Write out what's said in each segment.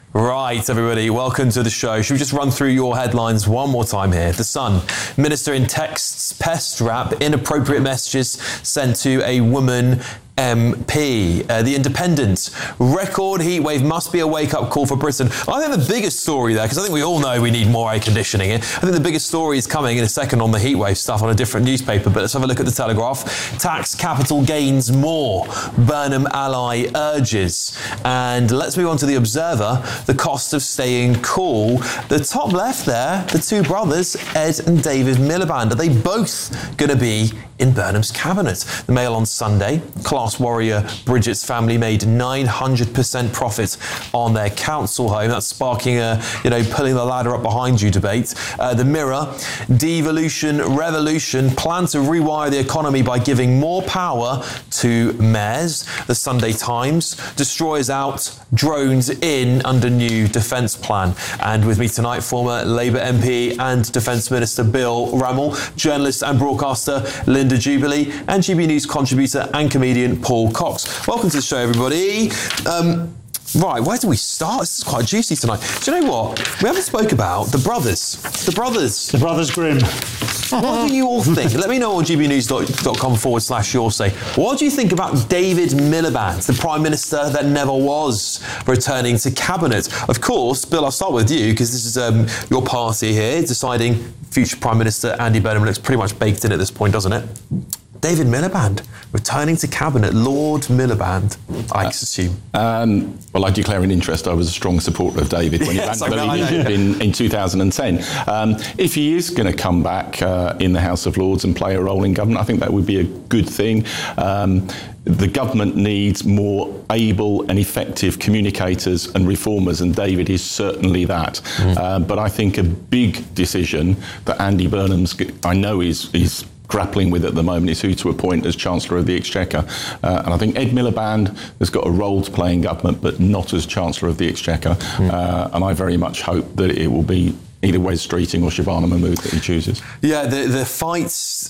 Right, everybody, welcome to the show. Should we just run through your headlines one more time here? The Sun, Minister in texts pest rap, inappropriate messages sent to a woman MP. The Independent, record heatwave must be a wake-up call for Britain. I think the biggest story there, because I think we all know we need more air conditioning. I think the biggest story is coming in a second on the heatwave stuff on a different newspaper, but let's have a look at the Telegraph. Tax capital gains more, Burnham ally urges. And let's move on to the Observer, the cost of staying cool. The top left there, the two brothers, Ed and David Miliband. Are they both going to be in Burnham's cabinet? The Mail on Sunday, class warrior Bridget's family made 900% profit on their council home. That's sparking a, pulling the ladder up behind you debate. The Mirror, devolution revolution, plan to rewire the economy by giving more power to mayors. The Sunday Times, destroyers out, drones in under new defence plan. And with me tonight, former Labour MP and Defence Minister Bill Rummel, journalist and broadcaster Linda Jubilee, and GB News contributor and comedian Paul Cox. Welcome to the show, everybody. Right, where do we start? This is quite juicy tonight. Do you know what? We haven't spoke about the brothers. The brothers Grimm. What do you all think? Let me know on gbnews.com/your-say. What do you think about David Miliband, the Prime Minister that never was, returning to Cabinet? Of course, Bill, I'll start with you, because this is your party here, deciding future Prime Minister Andy Burnham. Looks pretty much baked in at this point, doesn't it? David Miliband, returning to Cabinet, Lord Miliband, I assume. Well, I declare an interest. I was a strong supporter of David when he ran for the leadership in 2010. If he is going to come back in the House of Lords and play a role in government, I think that would be a good thing. The government needs more able and effective communicators and reformers, and David is certainly that. But I think a big decision that Andy Burnham's, I know is grappling with at the moment, is who to appoint as Chancellor of the Exchequer. And I think Ed Miliband has got a role to play in government, but not as Chancellor of the Exchequer. And I very much hope that it will be either Wes Streeting or Shabana Mahmood that he chooses. Yeah, the fight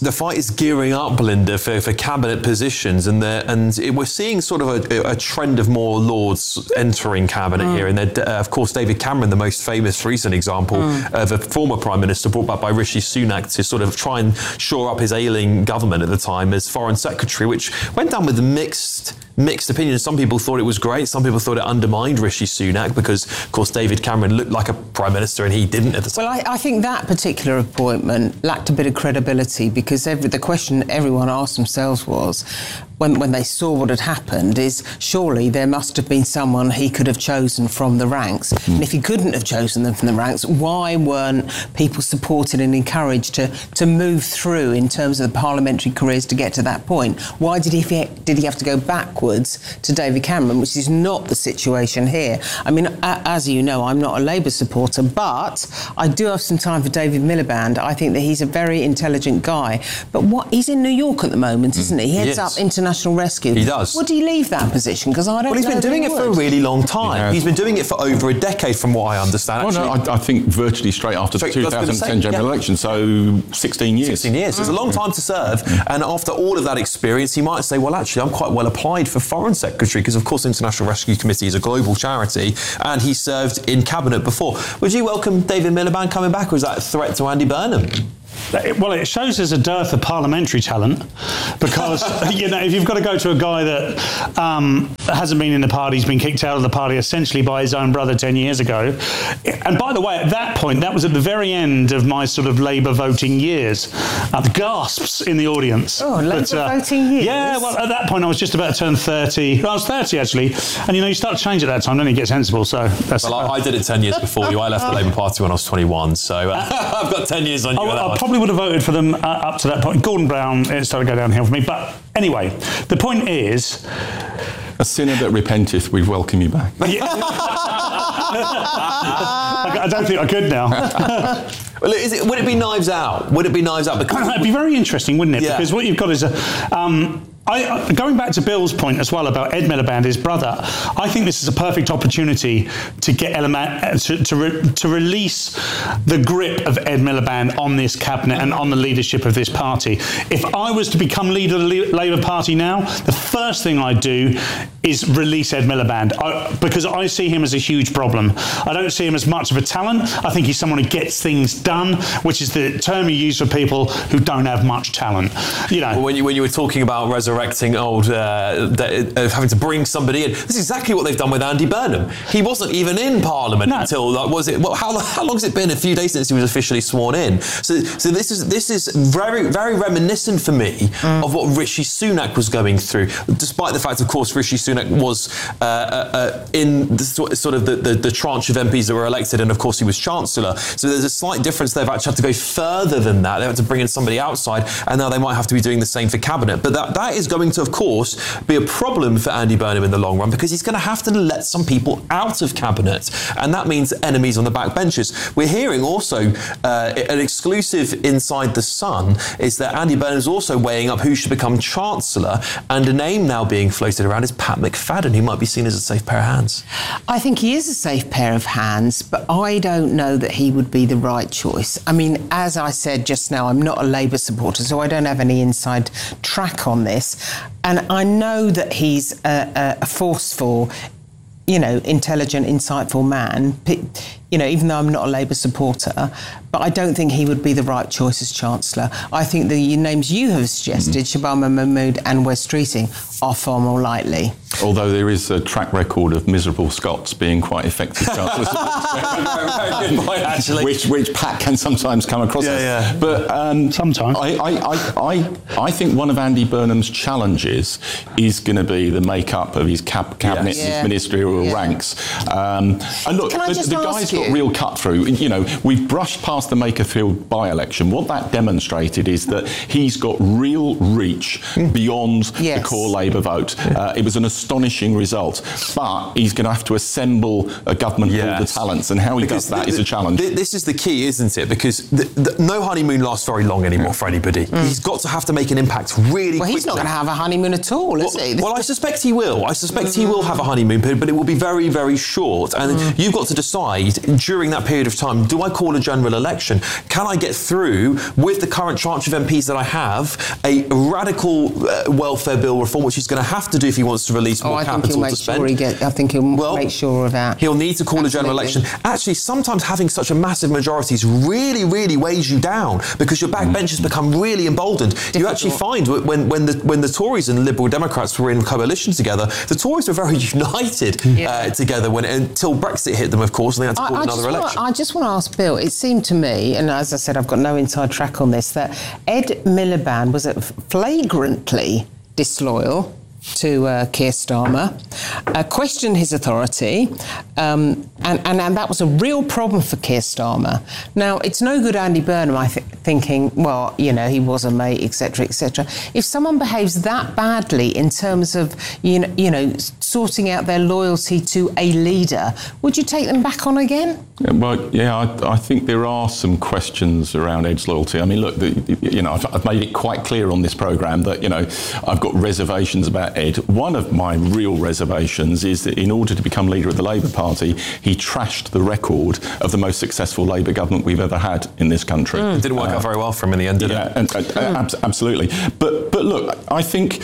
is gearing up, Linda, for cabinet positions, and we're seeing sort of a trend of more Lords entering cabinet here. And of course, David Cameron, the most famous recent example of a former Prime Minister brought back by Rishi Sunak to sort of try and shore up his ailing government at the time as Foreign Secretary, which went down with mixed opinions. Some people thought it was great. Some people thought it undermined Rishi Sunak because, of course, David Cameron looked like a Prime Minister and he didn't at the time. Well, I think that particular appointment lacked a bit of credibility because the question everyone asked themselves was, when they saw what had happened, is surely there must have been someone he could have chosen from the ranks. And if he couldn't have chosen them from the ranks, why weren't people supported and encouraged to move through in terms of the parliamentary careers to get to that point? Why did he have to go backwards to David Cameron, which is not the situation here? I mean, as you know, I'm not a Labour supporter, but I do have some time for David Miliband. I think that he's a very intelligent guy. But he's in New York at the moment, isn't he? He heads up international rescue. He does. Would he leave that position? Because I don't know. Well, he's been doing it for a really long time. Yeah. He's been doing it for over a decade, from what I understand. Well, no, I think virtually straight after the 2010 general election, so 16 years. 16 years. It's a long time to serve. And after all of that experience, he might say, well, actually, I'm quite well applied for Foreign Secretary, because, of course, International Rescue Committee is a global charity, and he served in Cabinet before. Would you welcome David Miliband coming back, or is that a threat to Andy Burnham? Well, it shows there's a dearth of parliamentary talent because, if you've got to go to a guy that hasn't been in the party, he's been kicked out of the party essentially by his own brother 10 years ago. And by the way, at that point, that was at the very end of my sort of Labour voting years. The gasps in the audience. Oh, Labour voting years? Yeah, well, at that point, I was just about to turn 30. I was 30, actually. And, you start to change at that time, don't you? Get sensible, so that's... Well, I did it 10 years before you. I left the Labour Party when I was 21, so I've got 10 years on you. I probably would have voted for them up to that point. Gordon Brown, it started to go downhill for me. But anyway, the point is... A sinner that repenteth, we welcome you back. I don't think I could now. Well, would it be Knives Out? Would it be Knives Out? Because it'd be very interesting, wouldn't it? Yeah. Because what you've got is Going back to Bill's point as well about Ed Miliband, his brother, I think this is a perfect opportunity to get to release the grip of Ed Miliband on this cabinet and on the leadership of this party. If I was to become leader of the Labour Party now, the first thing I'd do is release Ed Miliband, because I see him as a huge problem. I don't see him as much of a talent. I think he's someone who gets things done, which is the term you use for people who don't have much talent. You know, when you were talking about resurrecting having to bring somebody in, this is exactly what they've done with Andy Burnham. He wasn't even in Parliament until how long has it been? A few days since he was officially sworn in. So this is very, very reminiscent for me of what Rishi Sunak was going through. Despite the fact, of course, Rishi Sunak was in the tranche of MPs that were elected, and of course he was Chancellor. So there's a slight difference. They've actually had to go further than that. They had to bring in somebody outside, and now they might have to be doing the same for cabinet. But that is going to, of course, be a problem for Andy Burnham in the long run, because he's going to have to let some people out of cabinet, and that means enemies on the back benches. We're hearing also an exclusive inside The Sun is that Andy Burnham is also weighing up who should become Chancellor, and a name now being floated around is Pat McFadden, who might be seen as a safe pair of hands. I think he is a safe pair of hands, but I don't know that he would be the right choice. I mean, as I said just now, I'm not a Labour supporter, so I don't have any inside track on this. And I know that he's a forceful, intelligent, insightful man, even though I'm not a Labour supporter, but I don't think he would be the right choice as Chancellor. I think the names you have suggested, Shabana Mahmood and Wes Streeting, are far more likely. Although there is a track record of miserable Scots being quite effective chancellors, very good point, actually. Which Pat can sometimes come across as. Yeah. But sometimes I think one of Andy Burnham's challenges is going to be the makeup of his cabinet, his ministerial ranks. And look, the guy's got real cut through. We've brushed past the Makerfield by-election. What that demonstrated is that he's got real reach beyond the core Labour vote. It was an astonishing result, but he's going to have to assemble a government with all the talents, and how he does that is a challenge. This is the key, isn't it? Because no honeymoon lasts very long anymore for anybody. He's got to have to make an impact really quickly. He's not going to have a honeymoon at all, is he? Well, I suspect he will. I suspect he will have a honeymoon period, but it will be very, very short. And you've got to decide during that period of time, do I call a general election? Can I get through with the current tranche of MPs that I have a radical welfare bill reform, which he's going to have to do if he wants to release more capital to spend? I think he'll make sure of that. He'll need to call a general election. Actually, sometimes having such a massive majorities really, really weighs you down, because your backbenchers become really emboldened. Difficult. You actually find when the Tories and Liberal Democrats were in coalition together, the Tories were very united together until Brexit hit them, of course, and they had to call another election. I just want to ask Bill, it seemed to me, and as I said, I've got no inside track on this, that Ed Miliband was flagrantly disloyal to Keir Starmer, questioned his authority, and that was a real problem for Keir Starmer. Now, it's no good Andy Burnham, thinking, well, he was a mate, etc., etc. If someone behaves that badly in terms of, sorting out their loyalty to a leader, would you take them back on again? Well, I think there are some questions around Ed's loyalty. I mean, look, I've made it quite clear on this programme that, I've got reservations about Ed. One of my real reservations is that in order to become leader of the Labour Party, he trashed the record of the most successful Labour government we've ever had in this country. It didn't work out very well for him in the end, did it? Absolutely. But look, I think,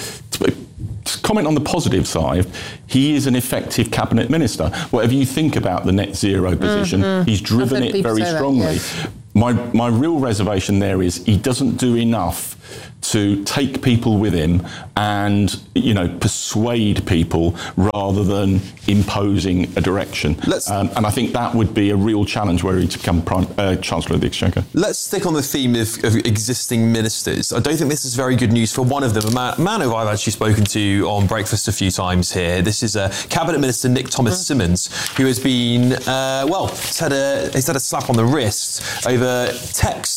to comment on the positive side, he is an effective cabinet minister. Whatever you think about the net zero position, he's driven it very strongly. My real reservation there is he doesn't do enough to take people with him and, persuade people rather than imposing a direction. And I think that would be a real challenge were he to become Chancellor of the Exchequer. Let's stick on the theme of existing ministers. I don't think this is very good news for one of them, a man who I've actually spoken to on Breakfast a few times here. This is Cabinet Minister Nick Thomas-Symonds, who has been, he's had a slap on the wrist over texts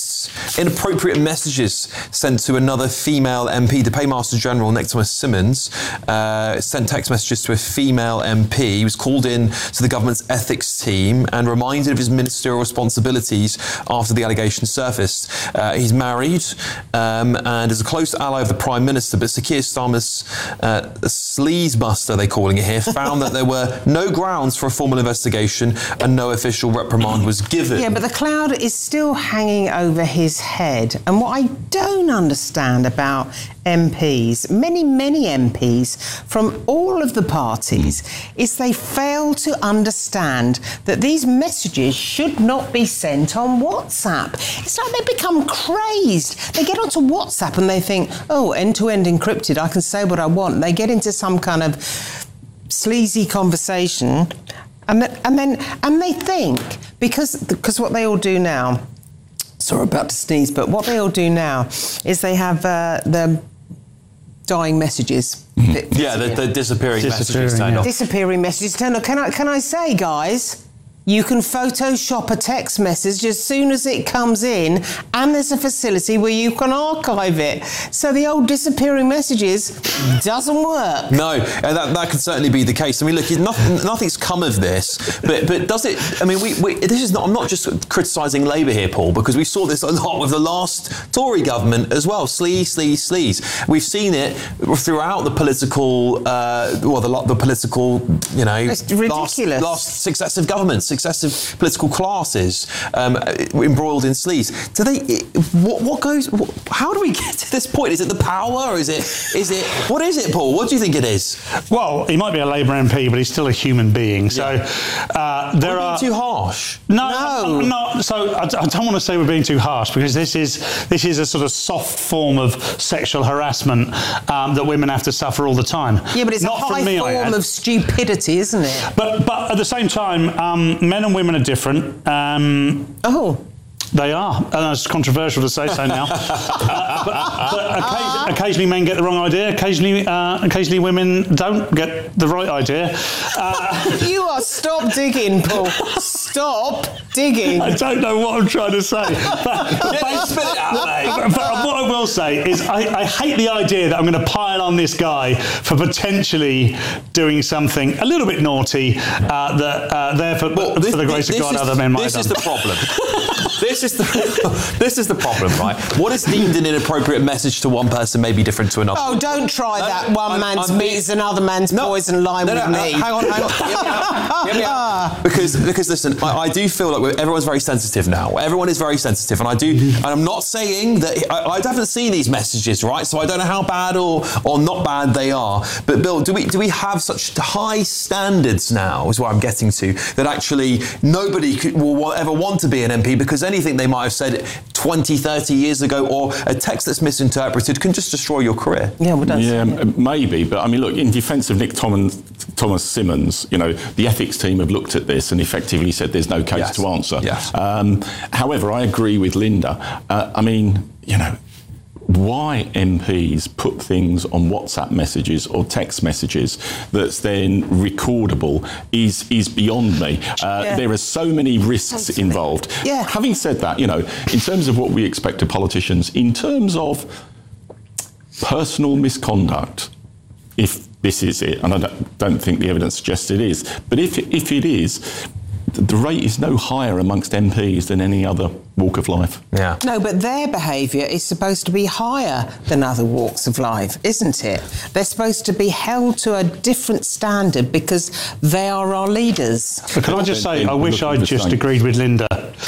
inappropriate messages sent to another female MP. The Paymaster General, Nick Thomas-Symonds, sent text messages to a female MP. He was called in to the government's ethics team and reminded of his ministerial responsibilities after the allegations surfaced. He's married and is a close ally of the Prime Minister, but Sir Keir Starmer's sleazebuster, they're calling it here, found that there were no grounds for a formal investigation and no official reprimand was given. Yeah, but the cloud is still hanging over his head. And what I don't understand about MPs, many MPs from all of the parties, is they fail to understand that these messages should not be sent on WhatsApp. It's like they become crazed. They get onto WhatsApp and they think, oh, end-to-end encrypted, I can say what I want. They get into some kind of sleazy conversation and they think, because what they all do now, sorry, about to sneeze, but what they all do now is they have the dying messages. Yeah, the disappearing messages turned off. Disappearing messages turned off. Can I say, guys, you can Photoshop a text message as soon as it comes in, and there's a facility where you can archive it. So the old disappearing messages doesn't work. No, and that could certainly be the case. I mean, look, nothing's come of this, but does it? I mean, this is not. I'm not just criticising Labour here, Paul, because we saw this a lot with the last Tory government as well. Sleaze. We've seen it throughout the political, the political, it's ridiculous. Last successive governments. Successive political classes embroiled in sleaze. Do they? How do we get to this point? Is it the power, or is it? What is it, Paul? What do you think it is? Well, he might be a Labour MP, but he's still a human being. So there are too harsh. No, not so. I don't want to say we're being too harsh, because this is a sort of soft form of sexual harassment that women have to suffer all the time. Yeah, but it's not a high form of stupidity, isn't it? But at the same time, men and women are different. They are, and it's controversial to say so now. but occasionally men get the wrong idea. Occasionally women don't get the right idea. Stop digging, Paul. Stop digging. I don't know what I'm trying to say. But what I will say is I hate the idea that I'm going to pile on this guy for potentially doing something a little bit naughty for the grace of God, other men might have done. This is the problem. This is the problem, right? What is deemed an inappropriate message to one person may be different to another. Oh, don't try that. One man's meat is another man's poison line with me. Hang on. Hear me out. Because listen, I do feel like everyone's very sensitive now. Everyone is very sensitive, and I'm not saying that I haven't seen these messages, right? So I don't know how bad or not bad they are. But Bill, do we have such high standards now? Is what I'm getting to, that actually nobody will ever want to be an MP, because anything they might have said 20, 30 years ago, or a text that's misinterpreted, can just destroy your career. Maybe. But I mean, look, in defence of Nick Thomas-Symonds, the ethics team have looked at this and effectively said there's no case to answer. Yes. However, I agree with Linda. Why MPs put things on WhatsApp messages or text messages that's then recordable is beyond me. There are so many risks involved. Yeah. Having said that, in terms of what we expect of politicians, in terms of personal misconduct, if this is it, and I don't think the evidence suggests it is, but if it is, the rate is no higher amongst MPs than any other walk of life. Yeah. No, but their behaviour is supposed to be higher than other walks of life, isn't it? They're supposed to be held to a different standard because they are our leaders. But can I just say, I wish I'd just agreed with Linda.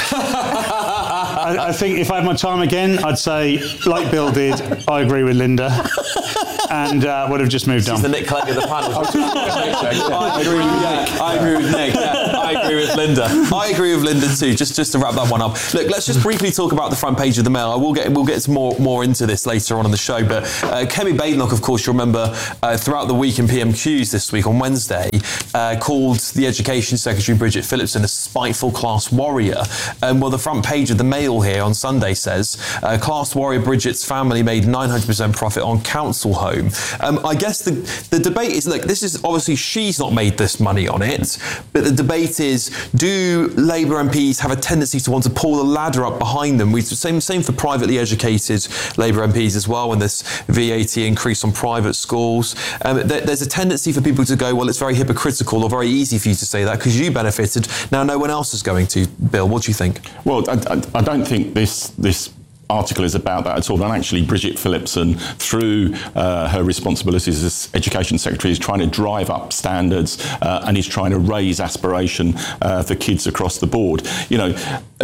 I think if I had my time again, I'd say, like Bill did, I agree with Linda. And would have just moved on. She's the Nick Clegg of the panel. I agree with Nick. Yeah. I agree with Linda. I agree with Linda too. Just to wrap that one up. Look, let's just briefly talk about the front page of the Mail. We'll get more into this later on in the show. But Kemi Badenoch, of course, you remember throughout the week in PMQs this week on Wednesday, called the Education Secretary Bridget Phillipson a spiteful class warrior. Well, the front page of the Mail here on Sunday says class warrior Bridget's family made 900% profit on council home. I guess the debate is, look, this is obviously she's not made this money on it, but the debate is, do Labour MPs have a tendency to want to pull the ladder up behind them? Same for privately educated Labour MPs as well, when there's VAT increase on private schools. There's a tendency for people to go, well, it's very hypocritical or very easy for you to say that because you benefited, now no one else is going to. Bill, what do you think? Well, I don't think this article is about that at all. And actually, Bridget Phillipson, through her responsibilities as Education Secretary, is trying to drive up standards and is trying to raise aspiration for kids across the board. You know,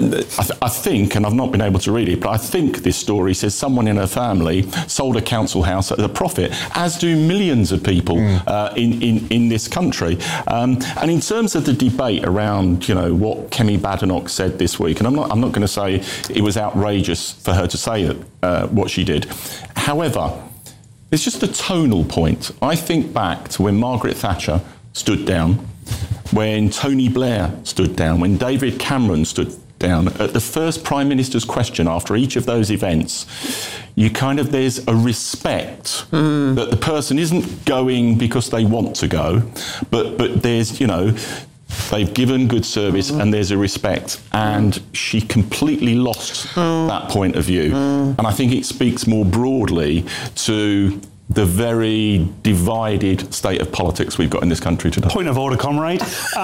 I think, and I've not been able to read it, but I think this story says someone in her family sold a council house at a profit, as do millions of people in this country. And in terms of the debate around, you know, what Kemi Badenoch said this week, and I'm not going to say it was outrageous for her to say what she did. However, it's just a tonal point. I think back to when Margaret Thatcher stood down, when Tony Blair stood down, when David Cameron stood down. At the first Prime Minister's question after each of those events, there's a respect that the person isn't going because they want to go, but there's, you know, they've given good service and there's a respect. And she completely lost that point of view. And I think it speaks more broadly to the very divided state of politics we've got in this country today. Point of order, comrade.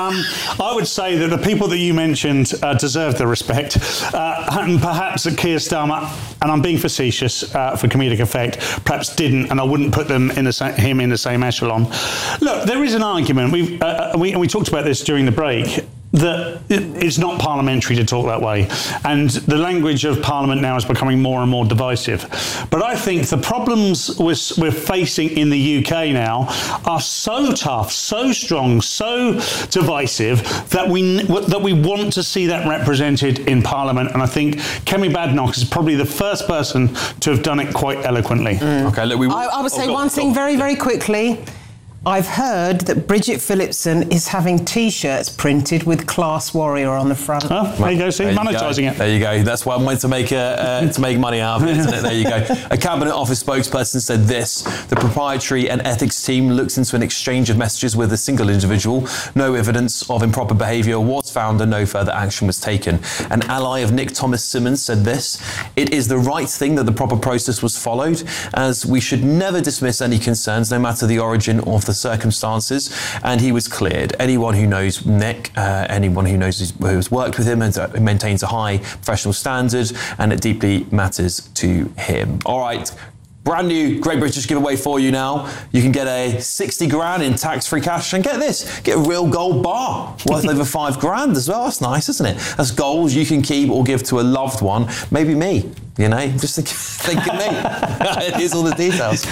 I would say that the people that you mentioned deserve the respect. And perhaps that Keir Starmer, and I'm being facetious for comedic effect, perhaps didn't, and I wouldn't put them in him in the same echelon. Look, there is an argument. We talked about this during the break, that it's not parliamentary to talk that way. And the language of Parliament now is becoming more and more divisive. But I think the problems we're facing in the UK now are so tough, so strong, so divisive that we want to see that represented in Parliament. And I think Kemi Badenoch is probably the first person to have done it quite eloquently. Okay, look, I would say one thing very, very quickly. I've heard that Bridget Phillipson is having T-shirts printed with Class Warrior on the front. Oh, there you go, see, monetising it. There you go. That's why I wanted to make money out of it, isn't it? There you go. A Cabinet Office spokesperson said this: the proprietary and ethics team looked into an exchange of messages with a single individual. No evidence of improper behaviour was found and no further action was taken. An ally of Nick Thomas Symonds said this: it is the right thing that the proper process was followed, as we should never dismiss any concerns, no matter the origin of the circumstances, and he was cleared. Anyone who knows Nick, anyone who knows who has worked with him, and maintains a high professional standard, and it deeply matters to him. All right. Brand new Great British giveaway for you now. You can get a 60 grand in tax-free cash, and get this, get a real gold bar worth over 5 grand as well. That's nice, isn't it? That's gold you can keep or give to a loved one, maybe me, you know, just think of me. Here's all the details.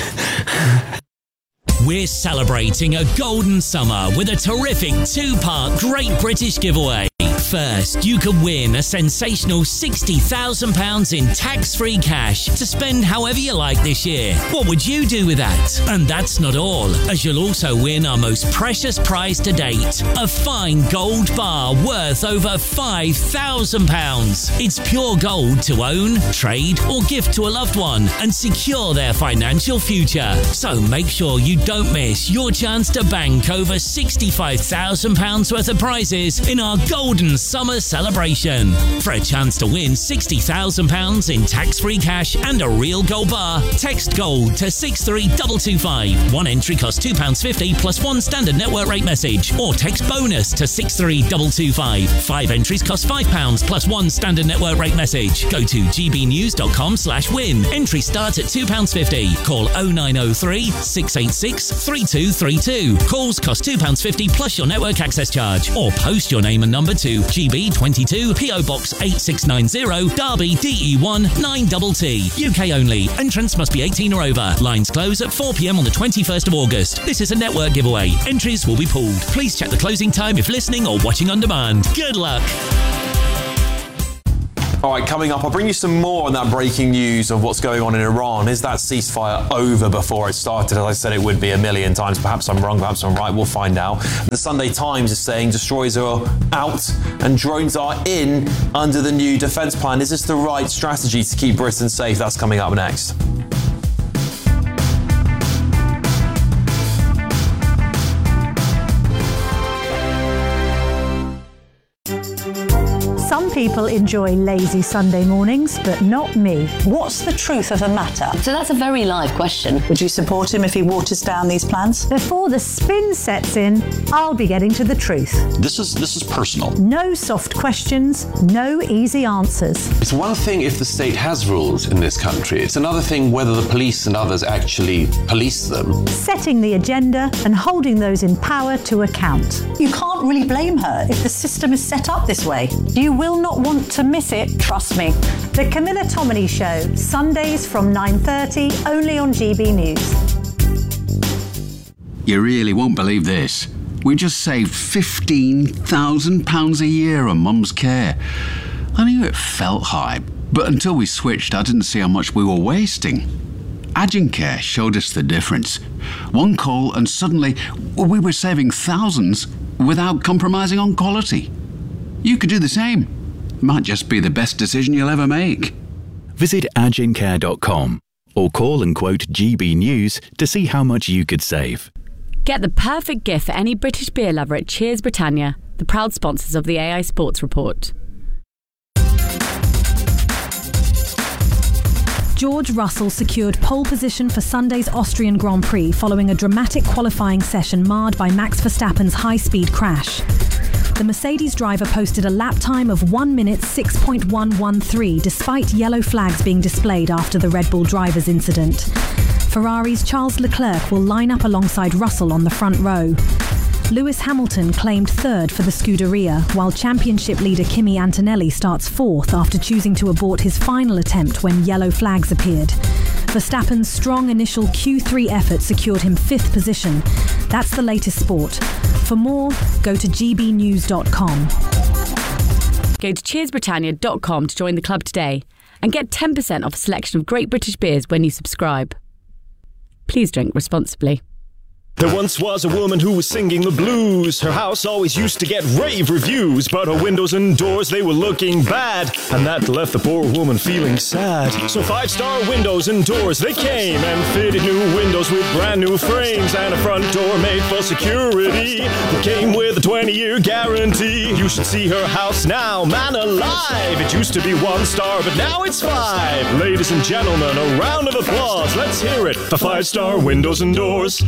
We're celebrating a golden summer with a terrific 2-part Great British giveaway. First, you could win a sensational £60,000 in tax-free cash to spend however you like this year. What would you do with that? And that's not all, as you'll also win our most precious prize to date, a fine gold bar worth over £5,000. It's pure gold to own, trade or gift to a loved one and secure their financial future. So make sure you don't miss your chance to bank over £65,000 worth of prizes in our golden summer celebration. For a chance to win £60,000 in tax-free cash and a real gold bar, text GOLD to 63225. One entry costs £2.50 plus one standard network rate message, or text BONUS to 63225. 5 entries cost £5 plus one standard network rate message. Go to gbnews.com/win. Entry starts at £2.50. Call 0903 686 3232. Calls cost £2.50 plus your network access charge, or post your name and number to GB22 PO Box 8690 Derby DE1 9TT. UK only. Entrance must be 18 or over. Lines close at 4 p.m. on the 21st of August. This is a network giveaway. Entries will be pulled. Please check the closing time if listening or watching on demand. Good luck. All right, coming up, I'll bring you some more on that breaking news of what's going on in Iran. Is that ceasefire over before it started? As I said, it would be a million times. Perhaps I'm wrong, perhaps I'm right. We'll find out. The Sunday Times is saying destroyers are out and drones are in under the new defence plan. Is this the right strategy to keep Britain safe? That's coming up next. Some people enjoy lazy Sunday mornings, but not me. What's the truth of the matter? So that's a very live question. Would you support him if he waters down these plans? Before the spin sets in, I'll be getting to the truth. This is personal. No soft questions, no easy answers. It's one thing if the state has rules in this country. It's another thing whether the police and others actually police them. Setting the agenda and holding those in power to account. You can't really blame her if the system is set up this way. You will not want to miss it, trust me. The Camilla Tominey Show, Sundays from 9:30, only on GB News. You really won't believe this. We just saved £15,000 a year on Mum's care. I knew it felt high, but until we switched, I didn't see how much we were wasting. Agincare showed us the difference. One call and suddenly we were saving thousands without compromising on quality. You could do the same. Might just be the best decision you'll ever make. Visit agincare.com or call and quote GB News to see how much you could save. Get the perfect gift for any British beer lover at Cheers Britannia, the proud sponsors of the AI Sports Report. George Russell secured pole position for Sunday's Austrian Grand Prix following a dramatic qualifying session marred by Max Verstappen's high-speed crash. The Mercedes driver posted a lap time of 1 minute 6.113 despite yellow flags being displayed after the Red Bull driver's incident. Ferrari's Charles Leclerc will line up alongside Russell on the front row. Lewis Hamilton claimed third for the Scuderia, while championship leader Kimi Antonelli starts fourth after choosing to abort his final attempt when yellow flags appeared. Verstappen's strong initial Q3 effort secured him fifth position. That's the latest sport. For more, go to gbnews.com. Go to cheersbritannia.com to join the club today and get 10% off a selection of great British beers when you subscribe. Please drink responsibly. There once was a woman who was singing the blues. Her house always used to get rave reviews, but her windows and doors, they were looking bad, and that left the poor woman feeling sad. So 5-star windows and doors, they came and fitted new windows with brand new frames and a front door made for security that came with a 20-year guarantee. You should see her house now, man alive. It used to be 1 star, but now it's 5. Ladies and gentlemen, a round of applause. Let's hear it for 5-star windows and doors.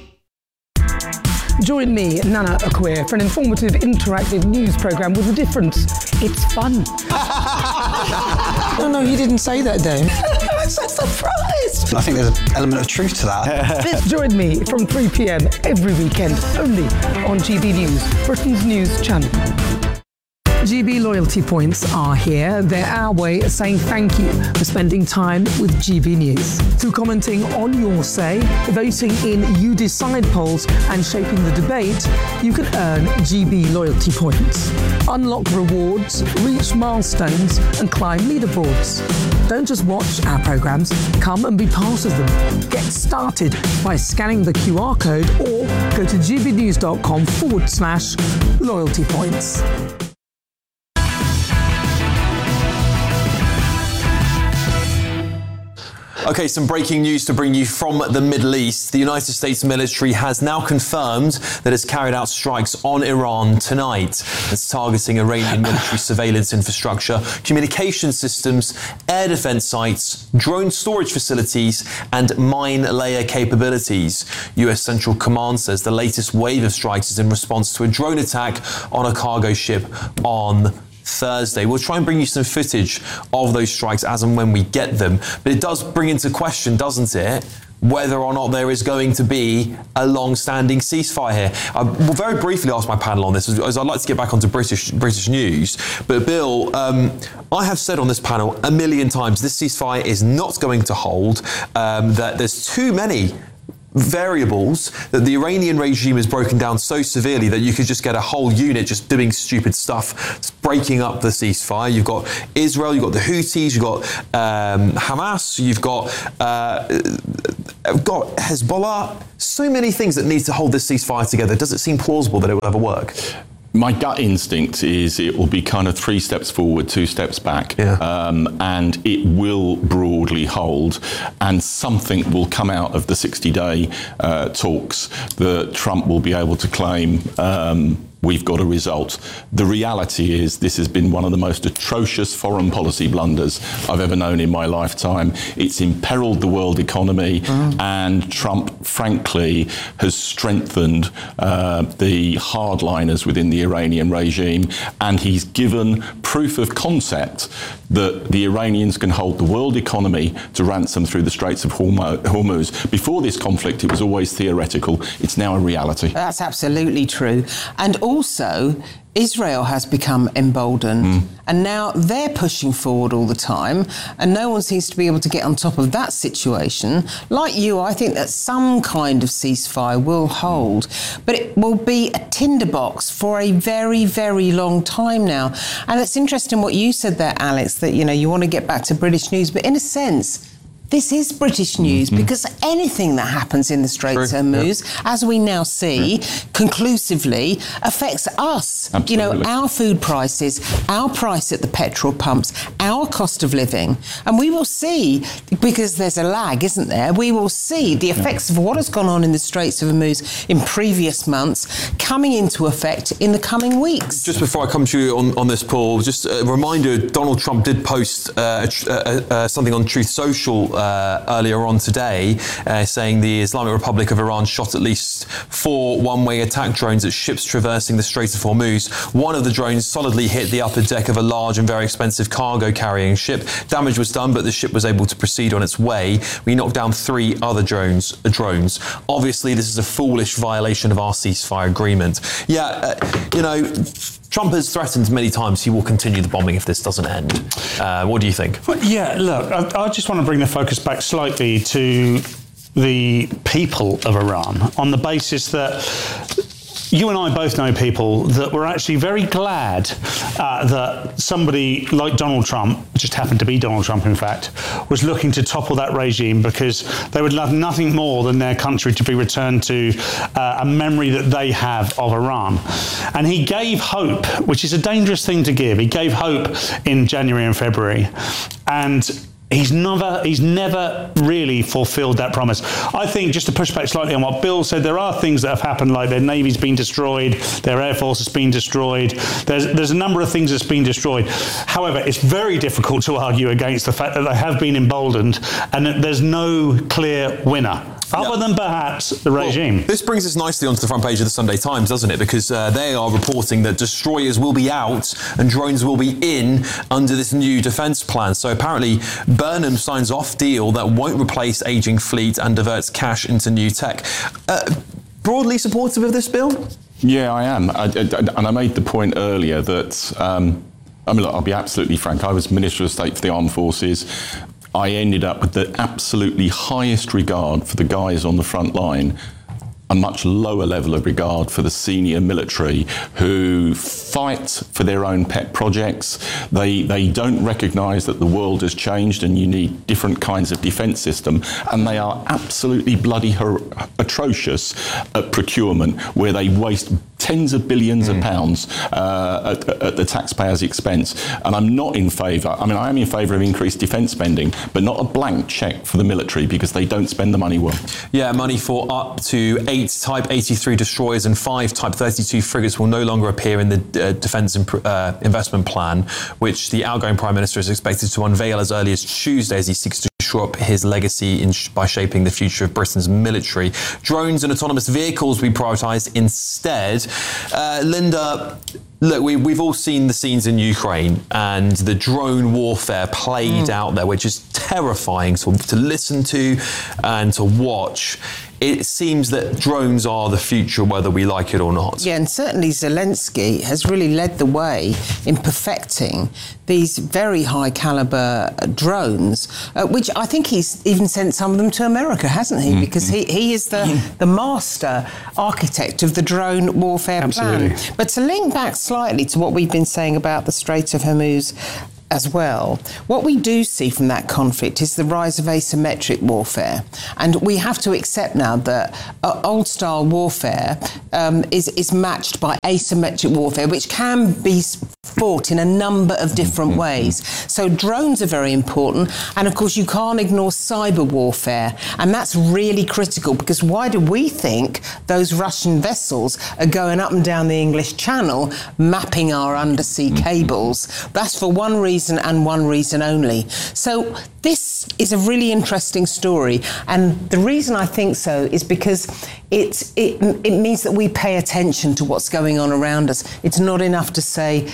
Join me, Nana Akweer, for an informative, interactive news programme with a difference. It's fun. No, he didn't say that, Dave. I'm so surprised. I think there's an element of truth to that. Join me from 3 p.m. every weekend, only on GB News, Britain's news channel. GB loyalty points are here. They're our way of saying thank you for spending time with GB News. Through commenting on your say, voting in You Decide polls and shaping the debate, you can earn GB loyalty points. Unlock rewards, reach milestones and climb leaderboards. Don't just watch our programmes, come and be part of them. Get started by scanning the QR code or go to gbnews.com/loyalty points. Okay, some breaking news to bring you from the Middle East. The United States military has now confirmed that it's carried out strikes on Iran tonight. It's targeting Iranian military surveillance infrastructure, communication systems, air defense sites, drone storage facilities, and mine layer capabilities. US Central Command says the latest wave of strikes is in response to a drone attack on a cargo ship on Thursday. We'll try and bring you some footage of those strikes as and when we get them. But it does bring into question, doesn't it, whether or not there is going to be a long-standing ceasefire here. I will very briefly ask my panel on this, as I'd like to get back onto British news. But Bill, I have said on this panel a million times, this ceasefire is not going to hold, that there's too many variables, that the Iranian regime is broken down so severely that you could just get a whole unit just doing stupid stuff, breaking up the ceasefire. You've got Israel, you've got the Houthis, you've got Hamas, you've got Hezbollah. So many things that need to hold this ceasefire together. Does it seem plausible that it will ever work? My gut instinct is it will be kind of 3 steps forward, 2 steps back, and it will broadly hold, and something will come out of the 60-day talks that Trump will be able to claim we've got a result. The reality is this has been one of the most atrocious foreign policy blunders I've ever known in my lifetime. It's imperiled the world economy, and Trump, frankly, has strengthened the hardliners within the Iranian regime, and he's given proof of concept that the Iranians can hold the world economy to ransom through the Straits of Hormuz. Before this conflict, it was always theoretical. It's now a reality. That's absolutely true. And also, Israel has become emboldened, and now they're pushing forward all the time, and no one seems to be able to get on top of that situation. Like you, I think that some kind of ceasefire will hold, but it will be a tinderbox for a very, very long time now. And it's interesting what you said there, Alex, that, you know, you want to get back to British news, but in a sense, this is British news, because anything that happens in the Straits of Hormuz, as we now see conclusively, affects us. Absolutely. You know, our food prices, our price at the petrol pumps, our cost of living. And we will see, because there's a lag, isn't there? We will see the effects of what has gone on in the Straits of Hormuz in previous months coming into effect in the coming weeks. Just before I come to you on this, Paul, just a reminder, Donald Trump did post something on Truth Social earlier on today, saying the Islamic Republic of Iran shot at least 4 one-way attack drones at ships traversing the Strait of Hormuz. One of the drones solidly hit the upper deck of a large and very expensive cargo-carrying ship. Damage was done, but the ship was able to proceed on its way. We knocked down 3 other drones. Obviously, this is a foolish violation of our ceasefire agreement. You know, Trump has threatened many times he will continue the bombing if this doesn't end. What do you think? Well, yeah, look, I just want to bring the focus back slightly to the people of Iran on the basis that you and I both know people that were actually very glad that somebody like Donald Trump, just happened to be Donald Trump in fact, was looking to topple that regime, because they would love nothing more than their country to be returned to a memory that they have of Iran. And he gave hope, which is a dangerous thing to give. He gave hope in January and February. And he's never really fulfilled that promise. I think, just to push back slightly on what Bill said, there are things that have happened, like their navy's been destroyed, their air force has been destroyed. There's a number of things that's been destroyed. However, it's very difficult to argue against the fact that they have been emboldened and that there's no clear winner, other than perhaps the regime. Well, this brings us nicely onto the front page of the Sunday Times, doesn't it? Because they are reporting that destroyers will be out and drones will be in under this new defence plan. So apparently Burnham signs off deal that won't replace ageing fleet and diverts cash into new tech. Broadly supportive of this bill? Yeah, I am. And I made the point earlier that, I mean, look, I'll be absolutely frank. I was Minister of State for the Armed Forces. I ended up with the absolutely highest regard for the guys on the front line, a much lower level of regard for the senior military who fight for their own pet projects. They don't recognise that the world has changed and you need different kinds of defence system, and they are absolutely bloody atrocious at procurement, where they waste tens of billions of pounds at the taxpayer's expense. And I'm not in favour, I mean, I am in favour of increased defence spending, but not a blank cheque for the military, because they don't spend the money well. Yeah, money for up to 8 Type 83 destroyers and 5 Type 32 frigates will no longer appear in the Defence Investment Plan, which the outgoing Prime Minister is expected to unveil as early as Tuesday, as he seeks to shore up his legacy by shaping the future of Britain's military. Drones and autonomous vehicles will be prioritised instead. Linda, look, we've all seen the scenes in Ukraine and the drone warfare played out there, which is terrifying to listen to and to watch. It seems that drones are the future, whether we like it or not. Yeah, and certainly Zelensky has really led the way in perfecting these very high caliber drones, which I think he's even sent some of them to America, hasn't he? Because he is the master architect of the drone warfare plan. But to link back slightly to what we've been saying about the Strait of Hormuz as well, what we do see from that conflict is the rise of asymmetric warfare. And we have to accept now that old-style warfare is matched by asymmetric warfare, which can be fought in a number of different ways. So drones are very important. And of course, you can't ignore cyber warfare. And that's really critical, because why do we think those Russian vessels are going up and down the English Channel, mapping our undersea cables? That's for one reason and one reason only. So this is a really interesting story. And the reason I think so is because it means that we pay attention to what's going on around us. It's not enough to say,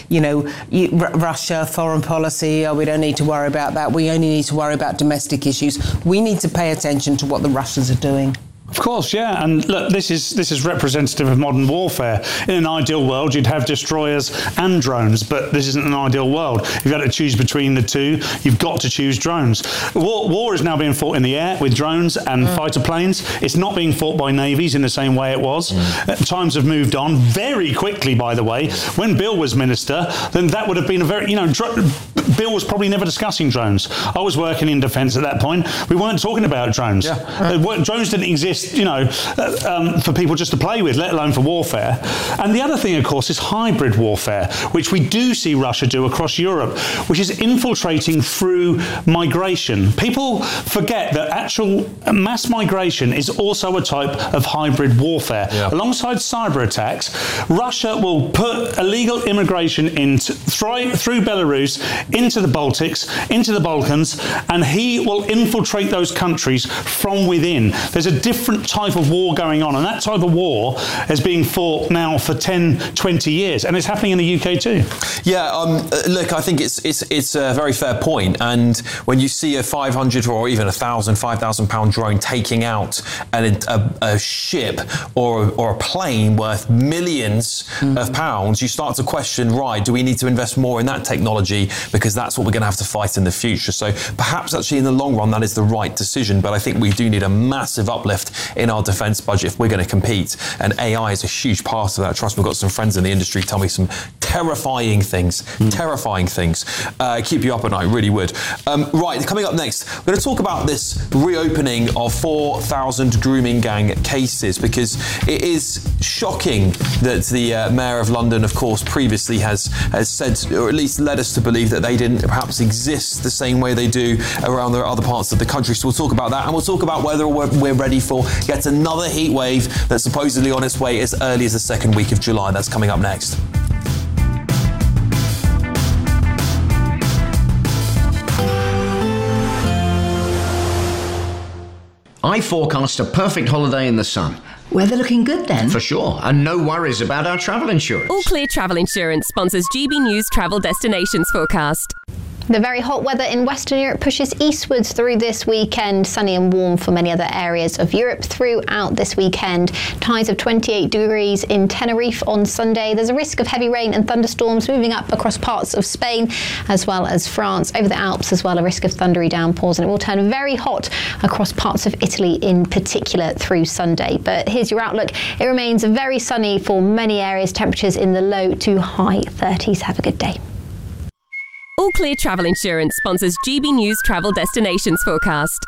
Russia, foreign policy, we don't need to worry about that. We only need to worry about domestic issues. We need to pay attention to what the Russians are doing. Of course, yeah. And look, this is representative of modern warfare. In an ideal world, you'd have destroyers and drones, but this isn't an ideal world. If you had to choose between the two, you've got to choose drones. War is now being fought in the air with drones and fighter planes. It's not being fought by navies in the same way it was. Times have moved on very quickly, by the way. When Bill was minister, then that would have been a very, Bill was probably never discussing drones. I was working in defence at that point. We weren't talking about drones. Drones didn't exist, for people just to play with, let alone for warfare. And the other thing, of course, is hybrid warfare, which we do see Russia do across Europe, which is infiltrating through migration. People forget that actual mass migration is also a type of hybrid warfare. Alongside cyber attacks, Russia will put illegal immigration through Belarus into the Baltics, into the Balkans, and he will infiltrate those countries from within. There's a different type of war going on, and that type of war is being fought now for 10, 20 years, and it's happening in the UK too. Yeah, look, I think it's a very fair point, and when you see a 500 or even 1,000, 5,000 pound drone taking out a ship or a plane worth millions of pounds, you start to question, right, do we need to invest more in that technology, because that's what we're going to have to fight in the future. So perhaps actually in the long run that is the right decision, but I think we do need a massive uplift in our defence budget if we're going to compete, and AI is a huge part of that. Trust me, I've got some friends in the industry tell me some terrifying things. Keep you up at night, really would. Right, coming up next, we're going to talk about this reopening of 4,000 grooming gang cases, because it is shocking that the Mayor of London, of course, previously has said, or at least led us to believe, that they didn't perhaps exist the same way they do around the other parts of the country. So we'll talk about that, and we'll talk about whether we're ready for yet another heat wave that's supposedly on its way as early as the second week of July. That's coming up next. I forecast a perfect holiday in the sun. Weather looking good then? For sure, and no worries about our travel insurance. All Clear Travel Insurance sponsors GB News Travel Destinations forecast. The very hot weather in Western Europe pushes eastwards through this weekend. Sunny and warm for many other areas of Europe throughout this weekend. Highs of 28 degrees in Tenerife on Sunday. There's a risk of heavy rain and thunderstorms moving up across parts of Spain as well as France. Over the Alps as well, a risk of thundery downpours, and it will turn very hot across parts of Italy in particular through Sunday. But here's your outlook. It remains very sunny for many areas. Temperatures in the low to high 30s. Have a good day. All Clear Travel Insurance sponsors GB News Travel Destinations forecast.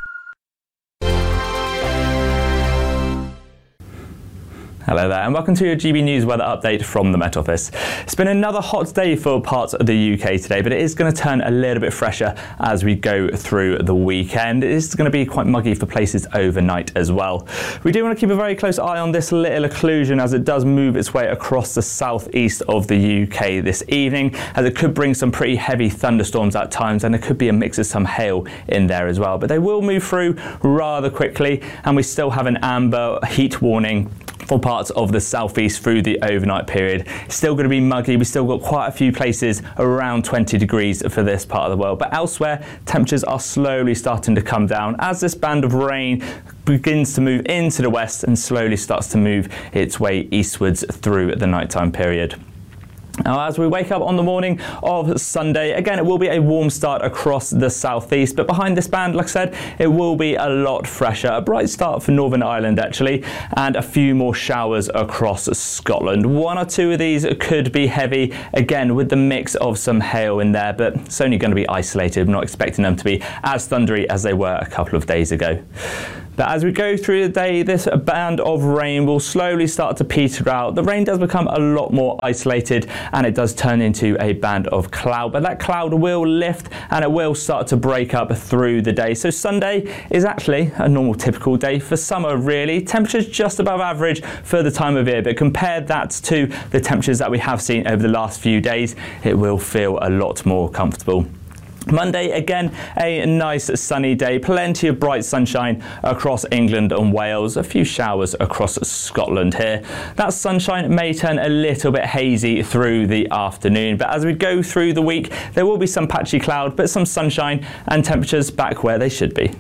Hello there, and welcome to your GB News weather update from the Met Office. It's been another hot day for parts of the UK today, but it is going to turn a little bit fresher as we go through the weekend. It is going to be quite muggy for places overnight as well. We do want to keep a very close eye on this little occlusion as it does move its way across the southeast of the UK this evening, as it could bring some pretty heavy thunderstorms at times, and there could be a mix of some hail in there as well. But they will move through rather quickly, and we still have an amber heat warning for parts of the southeast through the overnight period. It's still going to be muggy. We've still got quite a few places around 20 degrees for this part of the world, but elsewhere temperatures are slowly starting to come down as this band of rain begins to move into the west and slowly starts to move its way eastwards through the nighttime period. Now, as we wake up on the morning of Sunday, again, it will be a warm start across the southeast, but behind this band, like I said, it will be a lot fresher. A bright start for Northern Ireland, actually, and a few more showers across Scotland. One or two of these could be heavy, again, with the mix of some hail in there, but it's only going to be isolated. I'm not expecting them to be as thundery as they were a couple of days ago. But as we go through the day, this band of rain will slowly start to peter out. The rain does become a lot more isolated and it does turn into a band of cloud, but that cloud will lift and it will start to break up through the day. So Sunday is actually a normal typical day for summer, really. Temperatures just above average for the time of year, but compare that to the temperatures that we have seen over the last few days, it will feel a lot more comfortable. Monday, again, a nice sunny day, plenty of bright sunshine across England and Wales, a few showers across Scotland here. That sunshine may turn a little bit hazy through the afternoon, but as we go through the week, there will be some patchy cloud, but some sunshine and temperatures back where they should be.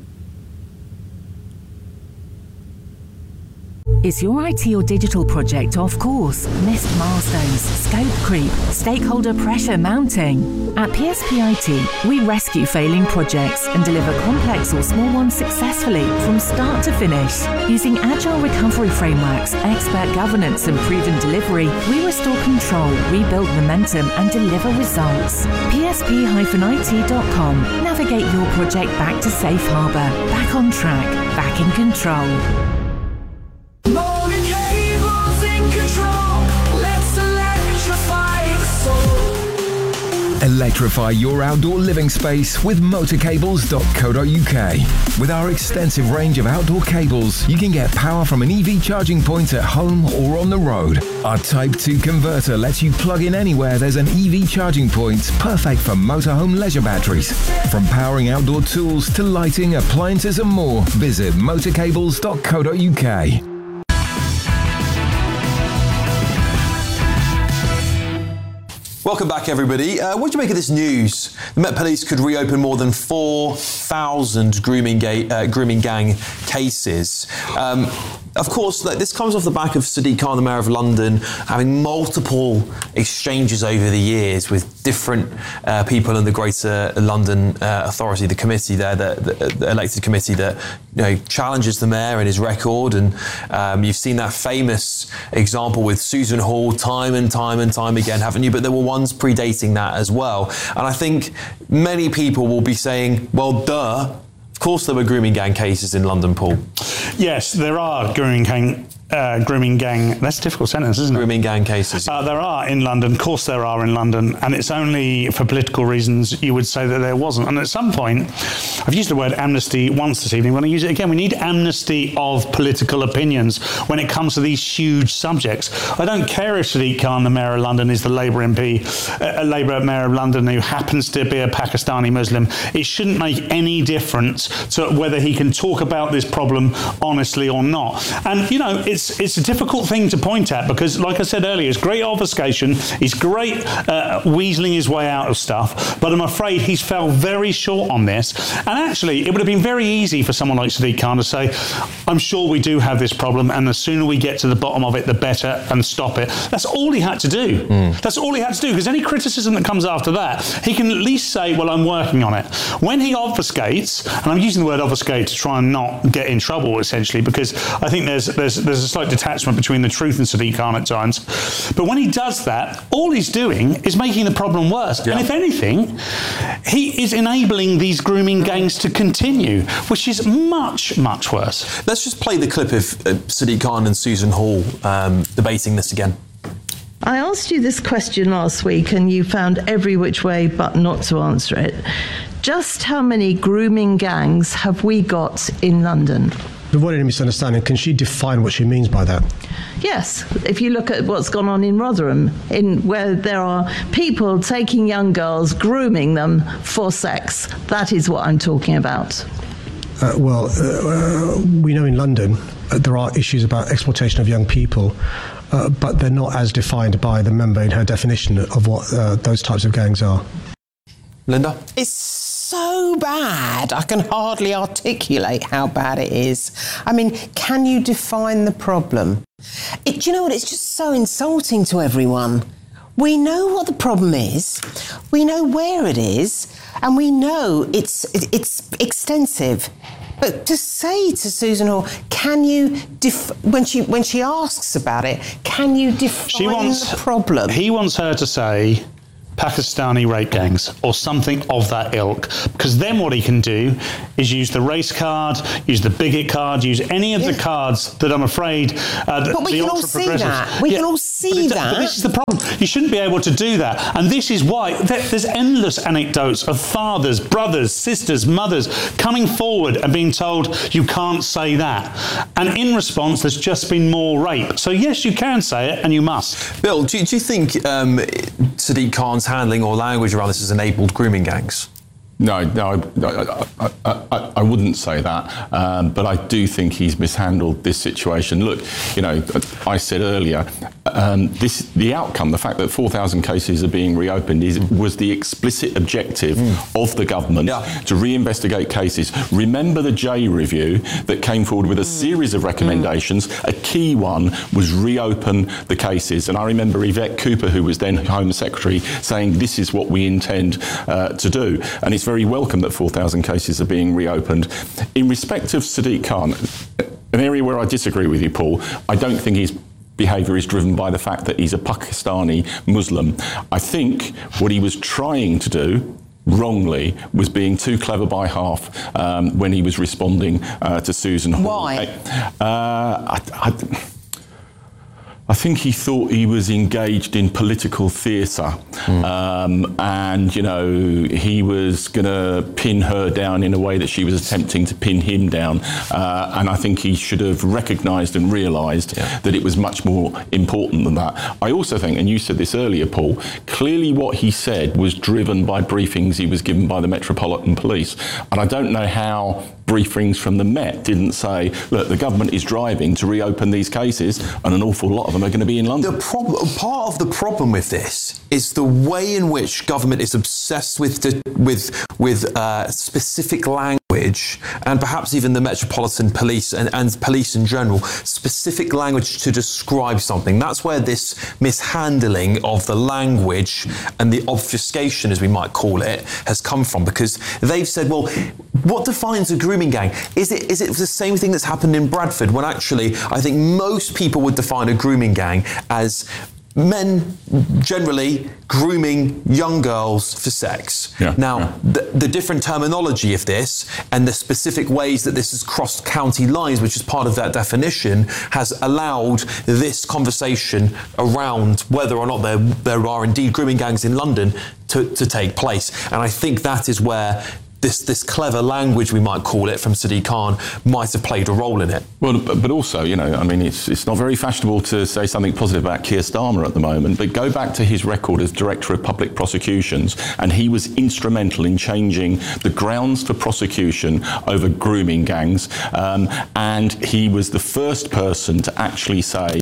Is your IT or digital project off course? Missed milestones, scope creep, stakeholder pressure mounting? At PSP IT, we rescue failing projects and deliver complex or small ones successfully from start to finish. Using agile recovery frameworks, expert governance and proven delivery, we restore control, rebuild momentum and deliver results. PSP-IT.com. Navigate your project back to safe harbour, back on track, back in control. Morgan Cables in control. Let's electrify the soul. Electrify your outdoor living space with motorcables.co.uk. With our extensive range of outdoor cables, you can get power from an EV charging point at home or on the road. Our Type 2 converter lets you plug in anywhere there's an EV charging point, perfect for motorhome leisure batteries. From powering outdoor tools to lighting, appliances and more, visit motorcables.co.uk. Welcome back, everybody. What do you make of this news? The Met Police could reopen more than 4,000 grooming gang cases. Of course, this comes off the back of Sadiq Khan, the Mayor of London, having multiple exchanges over the years with different people in the Greater London Authority, the committee there, the elected committee that challenges the mayor and his record. And you've seen that famous example with Susan Hall time and time again, haven't you? But there were ones predating that as well. And I think many people will be saying, well, duh. Of course there were grooming gang cases in London, Paul. Yes, there are grooming gang, that's a difficult sentence, isn't it? Grooming gang cases. There are in London, of course there are in London, and it's only for political reasons you would say that there wasn't. And at some point, I've used the word amnesty once this evening, when I use it again, we need amnesty of political opinions when it comes to these huge subjects. I don't care if Sadiq Khan, the Mayor of London, is the Labour MP, a Labour Mayor of London who happens to be a Pakistani Muslim. It shouldn't make any difference to whether he can talk about this problem honestly or not. And, it's a difficult thing to point at because, like I said earlier, it's great obfuscation. He's great weaseling his way out of stuff. But I'm afraid he's fell very short on this. And actually, it would have been very easy for someone like Sadiq Khan to say, I'm sure we do have this problem, and the sooner we get to the bottom of it, the better, and stop it. That's all he had to do. That's all he had to do, because any criticism that comes after that, he can at least say, well, I'm working on it. When he obfuscates, and I'm using the word obfuscate to try and not get in trouble, essentially, because I think there's a slight detachment between the truth and Sadiq Khan at times. But when he does that, all he's doing is making the problem worse. Yeah. And if anything, he is enabling these grooming gangs to continue, which is much, much worse. Let's just play the clip of Sadiq Khan and Susan Hall debating this again. I asked you this question last week and you found every which way but not to answer it. Just how many grooming gangs have we got in London? To avoid any misunderstanding, can she define what she means by that? Yes, if you look at what's gone on in Rotherham, where there are people taking young girls, grooming them for sex, that is what I'm talking about. We know in London there are issues about exploitation of young people, but they're not as defined by the member in her definition of what those types of gangs are. Linda? It's so bad. I can hardly articulate how bad it is. I mean, can you define the problem? Do you know what? It's just so insulting to everyone. We know what the problem is. We know where it is, and we know it's extensive. But to say to Susan Hall, can you when she asks about it, can you define the problem? He wants her to say, Pakistani rape gangs or something of that ilk, because then what he can do is use the race card, use the bigot card, use any of the cards that I'm afraid but we can all see that. We can all see that. But this is the problem. You shouldn't be able to do that. And this is why there's endless anecdotes of fathers, brothers, sisters, mothers coming forward and being told you can't say that. And in response, there's just been more rape. So yes, you can say it and you must. Bill, do you think Sadiq Khan's handling or language around this has enabled grooming gangs? No, I wouldn't say that, but I do think he's mishandled this situation. Look, I said earlier, the outcome, the fact that 4,000 cases are being reopened was the explicit objective of the government to reinvestigate cases. Remember the J Review that came forward with a series of recommendations. A key one was reopen the cases. And I remember Yvette Cooper, who was then Home Secretary, saying this is what we intend to do. And it's very welcome that 4,000 cases are being reopened. In respect of Sadiq Khan, an area where I disagree with you, Paul, I don't think his behaviour is driven by the fact that he's a Pakistani Muslim. I think what he was trying to do, wrongly, was being too clever by half when he was responding to Susan Hall. Why? I think he thought he was engaged in political theatre, and he was going to pin her down in a way that she was attempting to pin him down, and I think he should have recognised and realised that it was much more important than that. I also think, and you said this earlier, Paul, clearly what he said was driven by briefings he was given by the Metropolitan Police, and I don't know how briefings from the Met didn't say, look, the government is driving to reopen these cases and an awful lot of them are going to be in London. Part of the problem with this is the way in which government is obsessed with specific language, and perhaps even the Metropolitan Police and police in general, specific language to describe something. That's where this mishandling of the language and the obfuscation, as we might call it, has come from, because they've said, well, what defines a grooming gang? Is it the same thing that's happened in Bradford, when actually I think most people would define a grooming gang as men generally grooming young girls for sex. The different terminology of this and the specific ways that this has crossed county lines, which is part of that definition, has allowed this conversation around whether or not there are indeed grooming gangs in London to take place. And I think that is where this clever language, we might call it, from Sadiq Khan might have played a role in it. Well, but also, it's not very fashionable to say something positive about Keir Starmer at the moment, but go back to his record as Director of Public Prosecutions, and he was instrumental in changing the grounds for prosecution over grooming gangs, and he was the first person to actually say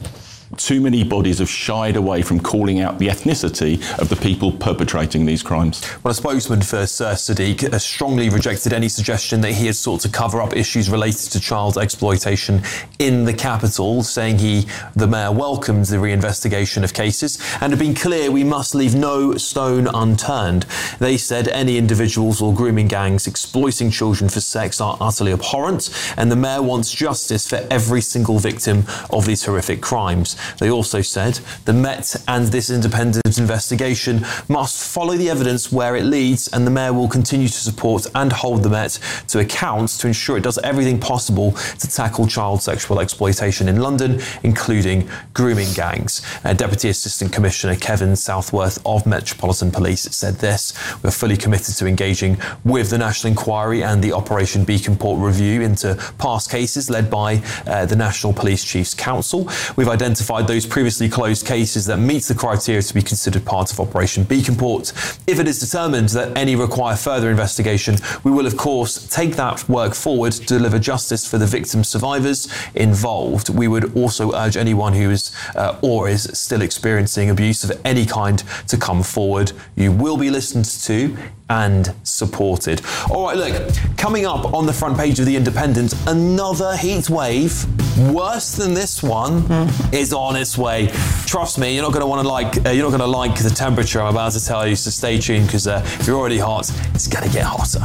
too many bodies have shied away from calling out the ethnicity of the people perpetrating these crimes. Well, a spokesman for Sir Sadiq strongly rejected any suggestion that he had sought to cover up issues related to child exploitation in the capital, saying the mayor welcomed the reinvestigation of cases and had been clear we must leave no stone unturned. They said any individuals or grooming gangs exploiting children for sex are utterly abhorrent, and the mayor wants justice for every single victim of these horrific crimes. They also said the Met and this independent investigation must follow the evidence where it leads, and the mayor will continue to support and hold the Met to account to ensure it does everything possible to tackle child sexual exploitation in London, including grooming gangs. Deputy Assistant Commissioner Kevin Southworth of Metropolitan Police said this: "We're fully committed to engaging with the National Inquiry and the Operation Beacon Port review into past cases led by the National Police Chiefs Council. We've identified those previously closed cases that meet the criteria to be considered part of Operation Beacon Port. If it is determined that any require further investigation, we will of course take that work forward to deliver justice for the victim survivors involved. We would also urge anyone who is or is still experiencing abuse of any kind to come forward. You will be listened to and supported." All right, look, coming up on the front page of The Independent, another heat wave worse than this one is on its way. Trust me, you're not going to want to like the temperature I'm about to tell you, so stay tuned, because if you're already hot, it's going to get hotter.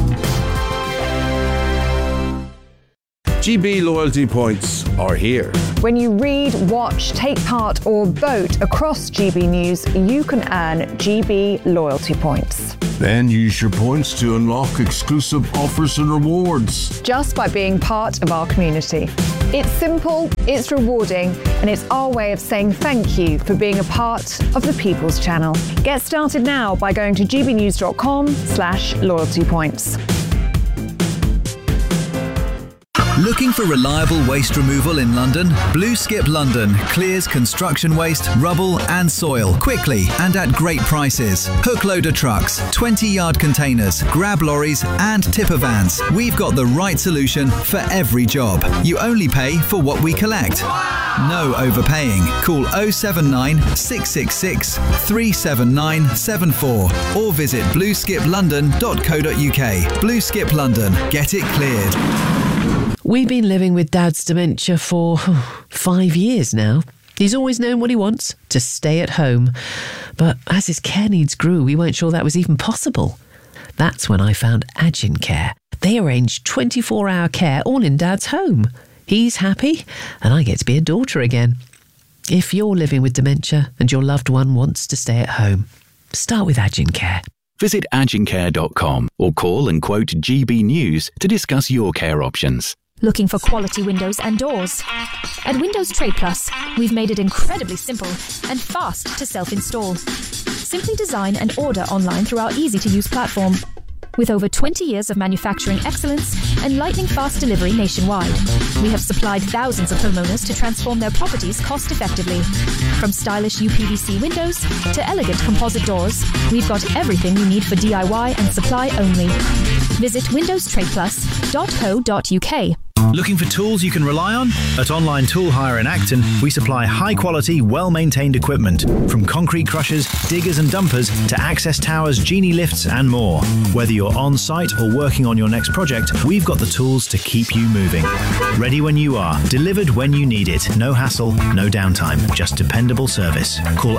GB loyalty points are here. When you read, watch, take part or vote across GB News, you can earn GB loyalty points. Then use your points to unlock exclusive offers and rewards. Just by being part of our community. It's simple, it's rewarding, and it's our way of saying thank you for being a part of the People's Channel. Get started now by going to gbnews.com/loyalty points. Looking for reliable waste removal in London? Blue Skip London clears construction waste, rubble and soil quickly and at great prices. Hook loader trucks, 20-yard containers, grab lorries and tipper vans. We've got the right solution for every job. You only pay for what we collect. No overpaying. Call 079 666 37974 or visit blueskiplondon.co.uk. Blue Skip London. Get it cleared. We've been living with Dad's dementia for 5 years now. He's always known what he wants, to stay at home. But as his care needs grew, we weren't sure that was even possible. That's when I found Agincare. They arrange 24-hour care all in Dad's home. He's happy, and I get to be a daughter again. If you're living with dementia and your loved one wants to stay at home, start with Agincare. Visit agincare.com or call and quote GB News to discuss your care options. Looking for quality windows and doors? At Windows Trade Plus, we've made it incredibly simple and fast to self-install. Simply design and order online through our easy-to-use platform. With over 20 years of manufacturing excellence and lightning-fast delivery nationwide, we have supplied thousands of homeowners to transform their properties cost-effectively. From stylish UPVC windows to elegant composite doors, we've got everything you need for DIY and supply only. Visit windowstradeplus.co.uk. Looking for tools you can rely on? At Online Tool Hire in Acton, we supply high-quality, well-maintained equipment, from concrete crushers, diggers and dumpers to access towers, genie lifts and more. Whether you're on-site or working on your next project, we've got the tools to keep you moving. Ready when you are, delivered when you need it. No hassle, no downtime, just dependable service. Call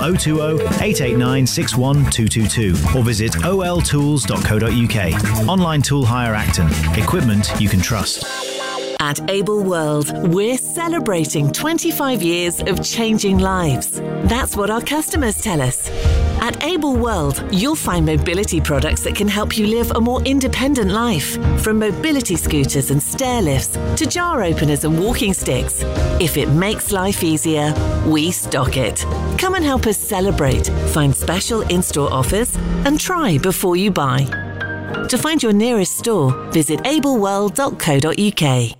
020-889-61222 or visit oltools.co.uk. Online Tool Hire Acton. Equipment you can trust. At Able World, we're celebrating 25 years of changing lives. That's what our customers tell us. At Able World, you'll find mobility products that can help you live a more independent life. From mobility scooters and stair lifts to jar openers and walking sticks. If it makes life easier, we stock it. Come and help us celebrate, find special in-store offers and try before you buy. To find your nearest store, visit ableworld.co.uk.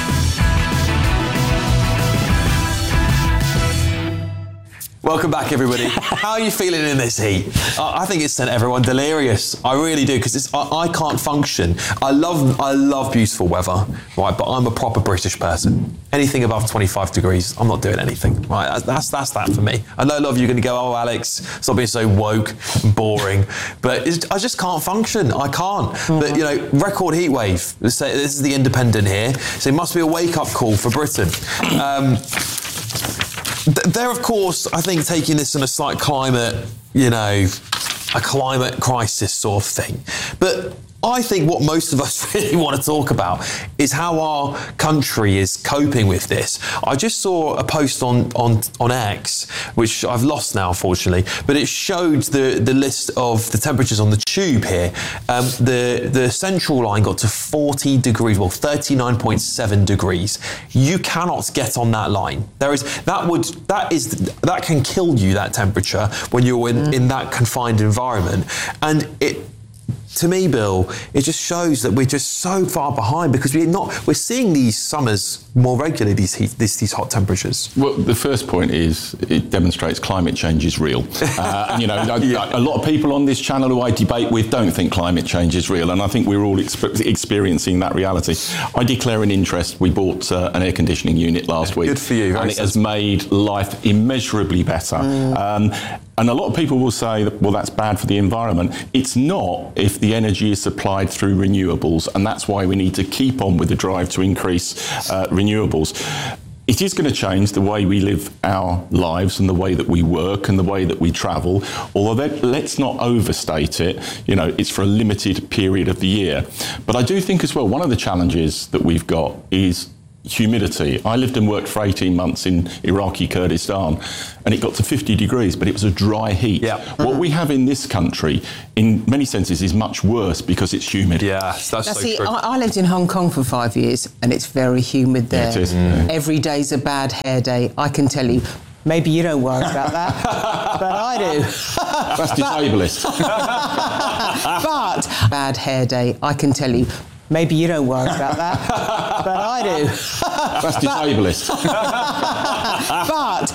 Welcome back, everybody. How are you feeling in this heat? I think it's sent everyone delirious. I really do, because I can't function. I love beautiful weather, right? But I'm a proper British person. Anything above 25 degrees, I'm not doing anything, right? That's that for me. I know a lot of you are going to go, oh, Alex, stop being so woke and boring. But I just can't function. I can't. But, you know, record heat wave. This is the Independent here. So it must be a wake-up call for Britain. They're, of course, I think, taking this in a slight climate, a climate crisis sort of thing. But I think what most of us really want to talk about is how our country is coping with this. I just saw a post on X, which I've lost now, unfortunately, but it showed the list of the temperatures on the tube here. The central line got to 40 degrees, well, 39.7 degrees. You cannot get on that line. That can kill you, that temperature, when you're in that confined environment. And to me, Bill, it just shows that we're just so far behind, because we're seeing these summers more regularly, these hot temperatures. Well, the first point is it demonstrates climate change is real. A lot of people on this channel who I debate with don't think climate change is real, and I think we're all experiencing that reality. I declare an interest. We bought an air conditioning unit last week. Good for you. And it has made life immeasurably better. And a lot of people will say, well, that's bad for the environment. It's not if the energy is supplied through renewables, and that's why we need to keep on with the drive to increase renewables. It is going to change the way we live our lives and the way that we work and the way that we travel, although let's not overstate it. It's for a limited period of the year. But I do think as well, one of the challenges that we've got is humidity. I lived and worked for 18 months in Iraqi Kurdistan, and it got to 50 degrees, but it was a dry heat. Yeah. What we have in this country, in many senses, is much worse because it's humid. Yeah, that's so true. I lived in Hong Kong for 5 years, and it's very humid there. Yeah, it is. Every day's a bad hair day, I can tell you. Maybe you don't worry about that, but I do. That's disableist. But bad hair day, I can tell you. Maybe you don't worry about that, but I do. That's disableist. But